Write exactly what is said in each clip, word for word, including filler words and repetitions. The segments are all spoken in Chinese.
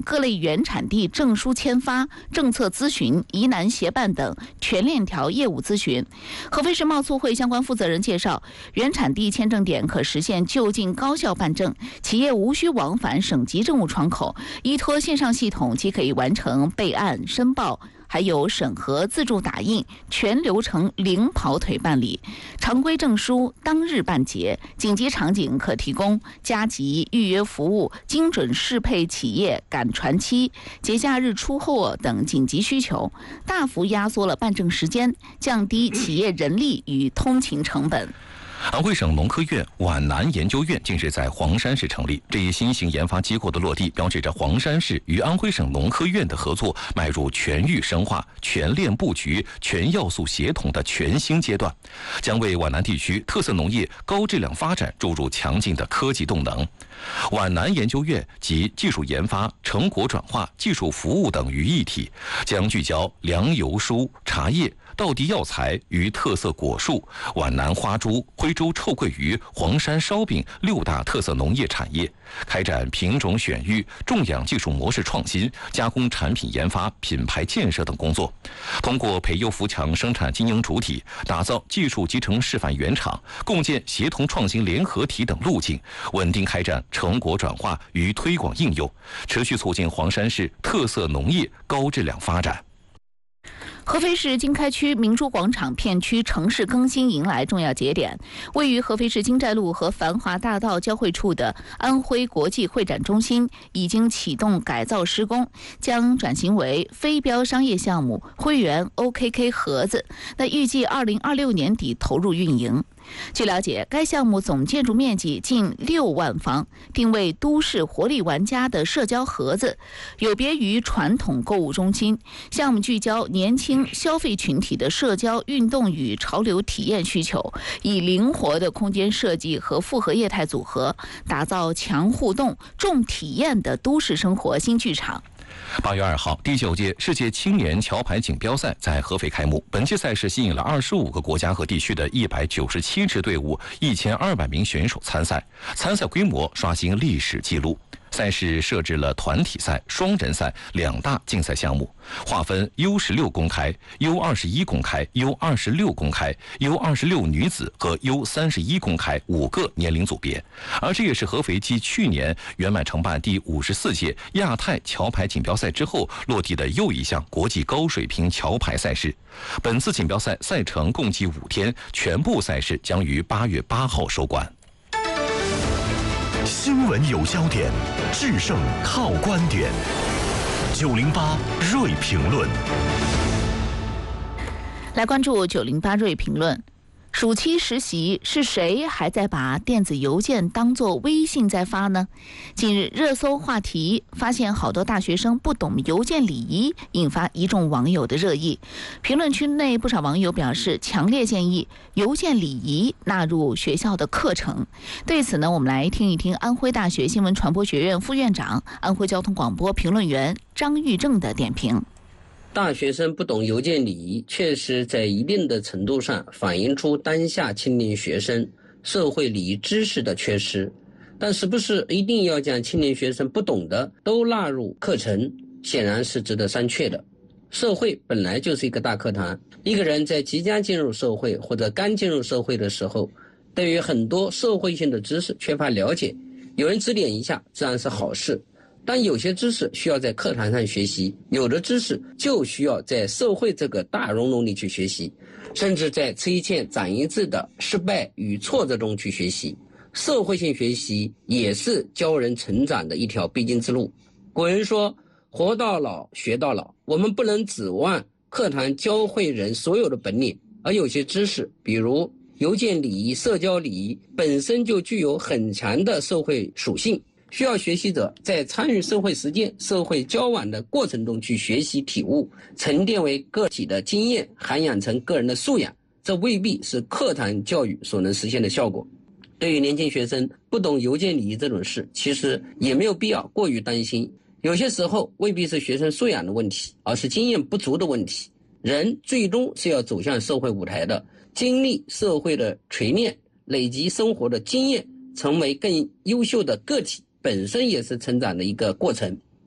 各类原产地证书签发、政策咨询、疑难协办等全链条业务咨询。合肥市贸促会相关负责人介绍，原产地签证点可实现就近高效办证，企业无需往返省级政务窗口，依托线上系统即可以完成备案、申报，还有审核、自助打印，全流程零跑腿办理。常规证书当日办结，紧急场景可提供加急预约服务、精准适配企业赶船期、节假日出货等紧急需求，大幅压缩了办证时间，降低企业人力与通勤成本。 安徽省农科院皖南研究院近日在黄山市成立，这一新型研发机构的落地，标志着黄山市与安徽省农科院的合作迈入全域深化、全链布局、全要素协同的全新阶段，将为皖南地区特色农业高质量发展注入强劲的科技动能。皖南研究院集技术研发、成果转化、技术服务等于一体，将聚焦粮油蔬、茶叶、道地药材与特色果树、皖南花猪、徽州臭鳜鱼、黄山烧饼六大特色农业产业，开展品种选育、种养技术模式创新、加工产品研发、品牌建设等工作。通过培优扶强生产经营主体，打造技术集成示范原厂，共建协同创新联合体等路径，稳定开展成果转化与推广应用，持续促进黄山市特色农业高质量发展。 合肥市经开区明珠广场片区城市更新迎来重要节点，位于合肥市经寨路和繁华大道交汇处的安徽国际会展中心已经启动改造施工，将转型为非标商业项目汇源 O K K 盒子，那预计二零二六年底投入运营。据了解，该项目总建筑面积近六万方，定位都市活力玩家的社交盒子，有别于传统购物中心。项目聚焦年轻消费群体的社交、运动与潮流体验需求，以灵活的空间设计和复合业态组合，打造强互动、重体验的都市生活新剧场。 八月二号，第九届世界青年桥牌锦标赛在合肥开幕。本届赛事吸引了二十五个国家和地区的一百九十七支队伍、一千二百名选手参赛，参赛规模刷新历史纪录。赛事设置了团体赛、双人赛两大竞赛项目，划分 U 十六 公开、U 二十一 公开、U 二十六 公开、U 二十六 女子和 U 三十一 公开五个年龄组别。而这也是合肥继去年圆满承办第五十四届亚太桥牌锦标赛之后落地的又一项国际高水平桥牌赛事。本次锦标赛赛程共计五天，全部赛事将于八月八号收官。 新闻有焦点，制胜靠观点。九零八锐评论， 来关注九零八锐评论。暑期实习，是谁还在把电子邮件当作微信在发呢？近日热搜话题发现好多大学生不懂邮件礼仪，引发一众网友的热议。评论区内不少网友表示强烈建议邮件礼仪纳入学校的课程。对此呢，我们来听一听安徽大学新闻传播学院副院长、安徽交通广播评论员张玉正的点评。 大学生不懂邮件礼仪，确实在一定的程度上反映出当下青年学生社会礼仪知识的缺失。但是不是一定要将青年学生不懂的都纳入课程，显然是值得商榷的。社会本来就是一个大课堂，一个人在即将进入社会或者刚进入社会的时候，对于很多社会性的知识缺乏了解，有人指点一下自然是好事。但有些知识需要在课堂上学习，有的知识就需要在社会这个大熔炉里去学习，甚至在吃一堑长一智的失败与挫折中去学习。社会性学习也是教人成长的一条必经之路。古人说活到老学到老，我们不能指望课堂教会人所有的本领，而有些知识，比如邮件礼仪、社交礼仪，本身就具有很强的社会属性，需要学习者在参与社会实践、社会交往的过程中去学习体悟，沉淀为个体的经验，涵养成个人的素养，这未必是课堂教育所能实现的效果。对于年轻学生不懂邮件礼仪这种事，其实也没有必要过于担心，有些时候未必是学生素养的问题，而是经验不足的问题。人最终是要走向社会舞台的，经历社会的锤炼，累积生活的经验，成为更优秀的个体，本身也是成长的一个过程。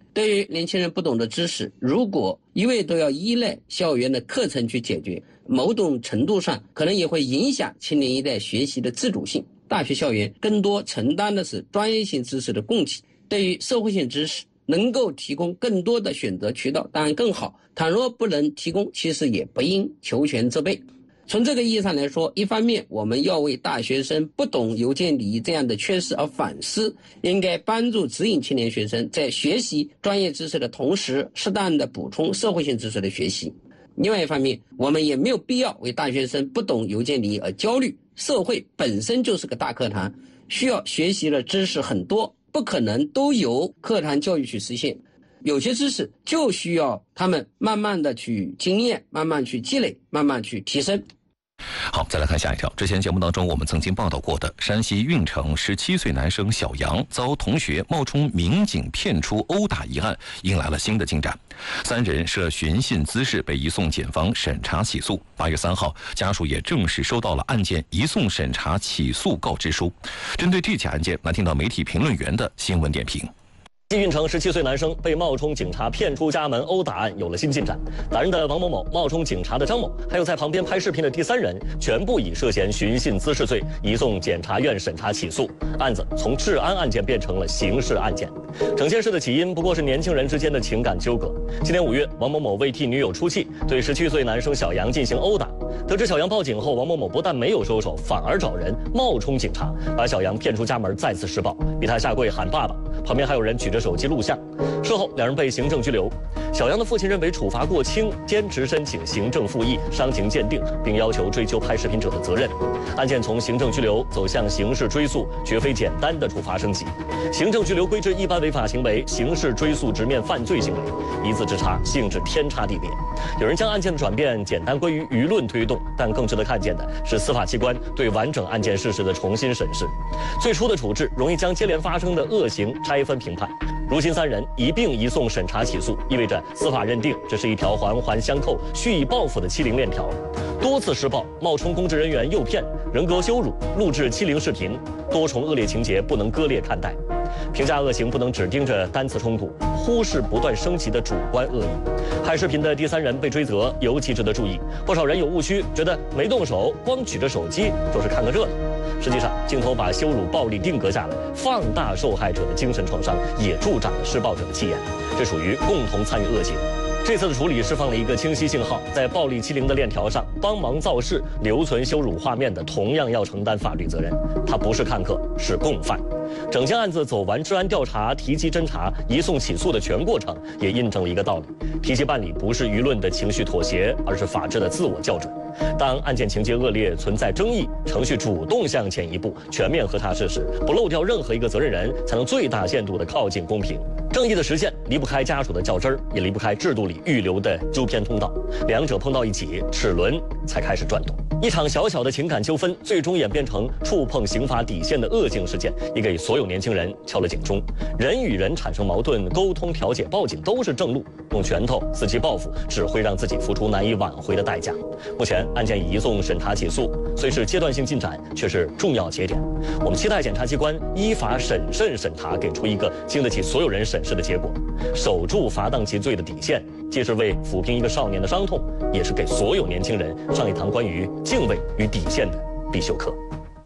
对于年轻人不懂的知识，如果一味都要依赖校园的课程去解决，某种程度上可能也会影响青年一代学习的自主性。大学校园更多承担的是专业性知识的供给，对于社会性知识能够提供更多的选择渠道当然更好，倘若不能提供，其实也不应求全责备。从这个意义上来说，一方面我们要为大学生不懂邮件礼仪这样的缺失而反思，应该帮助指引青年学生在学习专业知识的同时，适当的补充社会性知识的学习。另外一方面，我们也没有必要为大学生不懂邮件礼仪而焦虑，社会本身就是个大课堂，需要学习的知识很多，不可能都由课堂教育去实现，有些知识就需要他们慢慢的去经验，慢慢去积累，慢慢去提升。 好，再来看下一条。之前节目当中我们曾经报道过的山西运城十七岁男生小杨遭同学冒充民警骗出殴打一案迎来了新的进展，三人涉寻衅滋事被移送检方审查起诉。八月三号，家属也正式收到了案件移送审查起诉告知书。针对这起案件，来听到媒体评论员的新闻点评。 西运城十七岁男生被冒充警察骗出家门殴打案有了新进展，打人的王某某、冒充警察的张某，还有在旁边拍视频的第三人，全部以涉嫌寻衅滋事罪移送检察院审查起诉。案子从治安案件变成了刑事案件。整件事的起因不过是年轻人之间的情感纠葛。今年五月，王某某为替女友出气，对十七岁男生小杨进行殴打。得知小杨报警后，王某某不但没有收手，反而找人冒充警察，把小杨骗出家门，再次施暴，逼他下跪喊爸爸。旁边还有人举着手机录像。事后，两人被行政拘留。小杨的父亲认为处罚过轻，坚持申请行政复议、伤情鉴定，并要求追究拍视频者的责任。案件从行政拘留走向刑事追诉，绝非简单的处罚升级。行政拘留归至一般违法行为，刑事追诉直面犯罪行为，一字之差，性质天差地别。有人将案件的转变简单归于舆论推动，但更值得看见的是司法机关对完整案件事实的重新审视。最初的处置容易将接连发生的恶行拆分评判，如今三人一并移送审查起诉，意味着司法认定这是一条环环相扣、蓄意报复的欺凌链条。多次施暴、冒充公职人员诱骗、人格羞辱、录制欺凌视频，多重恶劣情节不能割裂看待。评价恶行不能只盯着单次冲突，忽视不断升级的主观恶意。拍视频的第三人被追责，尤其值得注意。不少人有误区，觉得没动手，光举着手机就是看个热闹。实际上，镜头把羞辱、暴力定格下来，放大受害者的精神创伤，也助长了施暴者的气焰，这属于共同参与恶行。这次的处理释放了一个清晰信号，在暴力欺凌的链条上，帮忙造势、留存羞辱画面的，同样要承担法律责任。他不是看客，是共犯。整件案子走完治安调查、提级侦查、移送起诉的全过程，也印证了一个道理：提级办理不是舆论的情绪妥协，而是法治的自我校准。当案件情节恶劣、存在争议，程序主动向前一步，全面核查事实，不漏掉任何一个责任人，才能最大限度地靠近公平。正义的实现离不开家属的较真儿，也离不开制度里预留的纠偏通道，两者碰到一起，齿轮才开始转动。一场小小的情感纠纷，最终演变成触碰刑法底线的恶性事件，也给所有年轻人敲了警钟。人与人产生矛盾，沟通调解、报警都是正路，用拳头伺机报复，只会让自己付出难以挽回的代价。目前案件已移送审查起诉，虽是阶段性进展，却是重要节点。我们期待检察机关依法审慎审查，给出一个经得起所有人审视的结果，守住罚当其罪的底线，既是为抚平一个少年的伤痛，也是给所有年轻人上一堂关于敬畏与底线的必修课。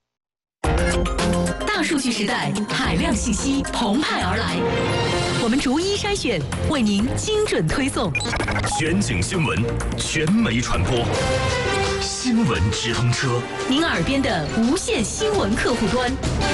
大数据时代，海量信息澎湃而来，我们逐一筛选，为您精准推送。 全景新闻，全媒传播，新闻直通车， 您耳边的无线新闻客户端。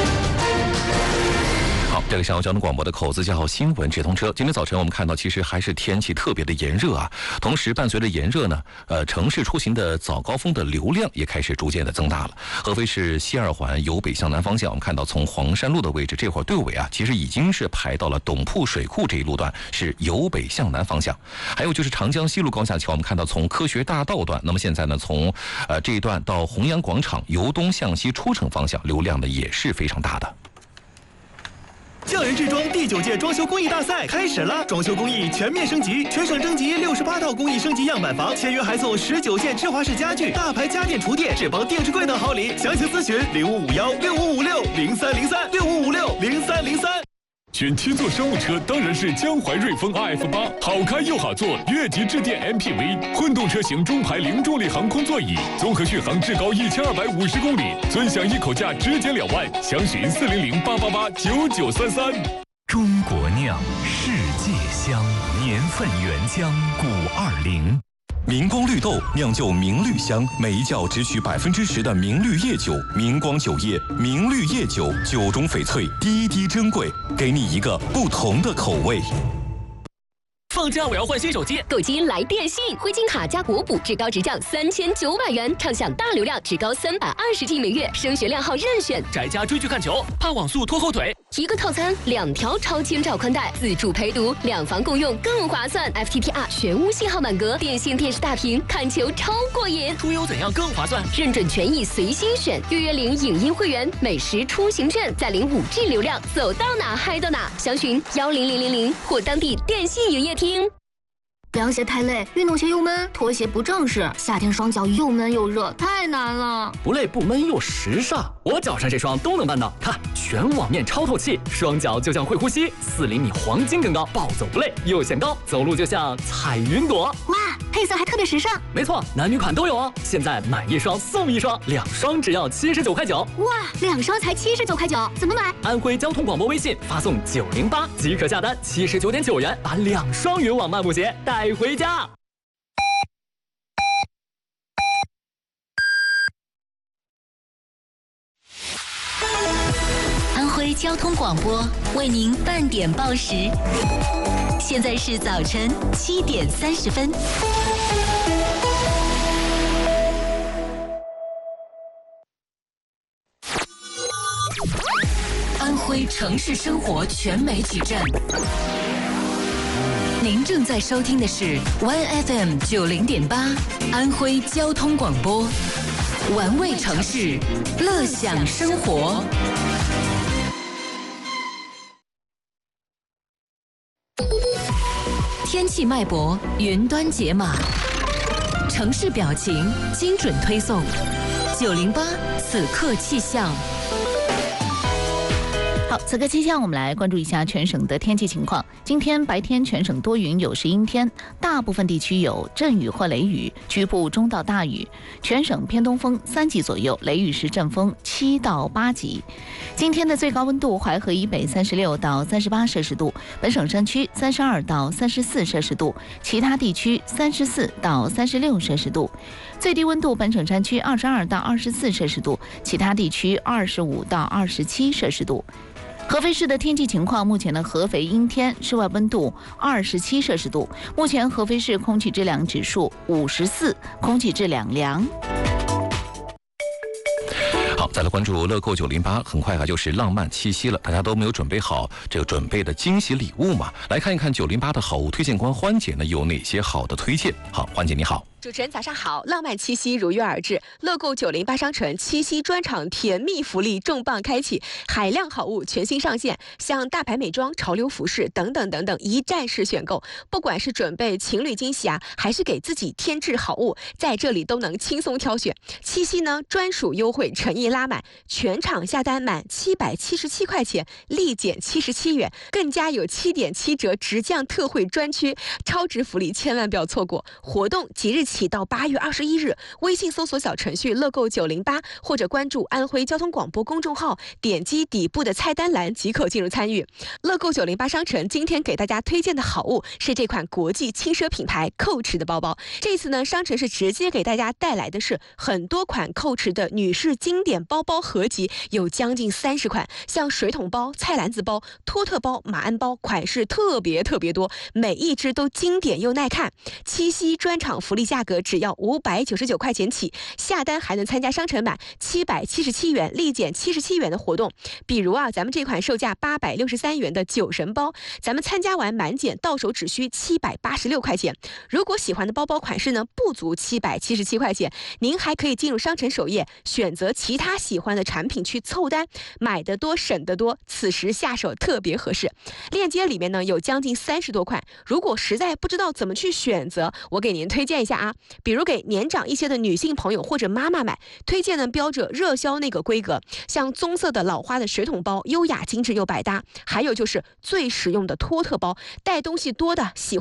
好，这个是交通广播的口子叫新闻直通车。今天早晨我们看到，其实还是天气特别的炎热啊。同时伴随着炎热呢，呃，城市出行的早高峰的流量也开始逐渐的增大了。合肥市西二环由北向南方向，我们看到从黄山路的位置，这会儿队尾啊，其实已经是排到了董铺水库这一路段，是由北向南方向。还有就是长江西路高架桥，我们看到从科学大道段，那么现在呢，从呃这一段到弘扬广场由东向西出城方向，流量呢也是非常大的。 匠人制装第九届装修工艺大赛开始了，装修工艺全面升级，全省征集六十八套工艺升级样板房，签约还送十九件芝华士家具、大牌家电厨电、智邦定制柜等好礼。详情咨询零五五幺六五五六零三零三六五五六零三零三。 选七座商务车当然是江淮瑞风 R F 八，好开又好坐，越级致电 M P V。混动车型中排零重力航空座椅，综合续航至高一千二百五十公里，尊享一口价直减两万。详询四零零八八八九九三三。 中国酿，世界香，年份原浆古二零。 明光绿豆酿就明绿香，每一窖只取百分之十的明绿叶酒。明光酒业明绿叶酒，酒中翡翠，滴滴珍贵，给你一个不同的口味。 放假我要换新手机， 购机来电信，灰金卡加国补，至高直降三千九百元，畅享大流量，至高三百二十 G 每月，升学量号任选。 宅家追剧看球，怕网速拖后腿， 一个套餐两条超千兆宽带，自助陪读，两房共用更划算。F T T R 全屋信号满格，电信电视大屏，看球超过瘾。 出游怎样更划算？ 认准权益随心选，预约领影音会员，美食出行券，再领五 G 流量，走到哪嗨到哪。详询幺零零零零或当地电信营业厅。 凉鞋太累，运动鞋又闷，拖鞋不正式，夏天双脚又闷又热，太难了。 不累不闷又时尚，我脚上这双都能办到。看，全网面超透气，双脚就像会呼吸，四厘米黄金更高，暴走不累，又显高，走路就像踩云朵。 哇，配色还特别时尚。 没错，男女款都有哦。现在买一双送一双，两双只要七十九块九。 哇，两双才七十九块九，怎么买？ 安徽交通广播微信发送九零八即可下单，七十九点九元，把两双云网漫步鞋带回家。 安徽交通广播为您半点报时，现在是早晨七点三十分。安徽城市生活全媒体站。您正在收听的是 Y F M 九零点八安徽交通广播，玩味城市，乐享生活。天气脉搏，云端解码，城市表情，精准推送。九零八此刻气象。 好，此刻气象，我们来关注一下全省的天气情况。今天白天全省多云有时阴天，大部分地区有阵雨或雷雨，局部中到大雨。全省偏东风三级左右，雷雨时阵风七到八级。今天的最高温度，淮河以北三十六到三十八摄氏度，本省山区三十二到三十四摄氏度，其他地区三十四到三十六摄氏度。最低温度，本省山区二十二到二十四摄氏度，其他地区二十五到二十七摄氏度。合肥市的天气情况，目前的合肥阴天，室外温度二十七摄氏度。目前合肥市空气质量指数五十四，空气质量良。 好，再来关注乐购九零八，很快啊就是浪漫七夕了，大家都没有准备好这个准备的惊喜礼物嘛？来看一看九零八的好物推荐官欢姐呢有哪些好的推荐。好，欢姐你好。 主持人早上好，浪漫七夕如约而至，乐购九零八商城七夕专场甜蜜福利重磅开启，海量好物全新上线，像大牌美妆、潮流服饰等等等等，一站式选购。不管是准备情侣惊喜啊，还是给自己添置好物，在这里都能轻松挑选。七夕呢专属优惠诚意拉满，全场下单满七百七十七块钱，立减七十七元，更加有七点七折直降特惠专区，超值福利千万不要错过。活动即日起起到八月二十一日，微信搜索小程序乐购九零八，或者关注安徽交通广播公众号，点击底部的菜单栏即可进入参与。乐购九零八商城今天给大家推荐的好物是这款国际轻奢品牌Coach的包包。这次呢，商城是直接给大家带来的是很多款Coach的女士经典包包合集，有将近三十款，像水桶包、菜篮子包、托特包、马鞍包，款式特别特别多，每一只都经典又耐看。七夕专场福利价格只要五百九十九块钱起，下单还能参加商城满七百七十七元立减七十七元的活动。比如啊，咱们这款售价八百六十三元的酒神包，咱们参加完满减到手只需七百八十六块钱。如果喜欢的包包款式呢不足七百七十七块钱，您还可以进入商城首页，选择其他喜欢的产品去凑单，买得多省得多，此时下手特别合适。链接里面呢有将近三十多款，如果实在不知道怎么去选择，我给您推荐一下啊， 啊。比如给年长一些的女性朋友或者妈妈买，推荐呢标着热销那个规格，像棕色的老花的水桶包，优雅精致又百搭。还有就是最实用的托特包，带东西多的喜欢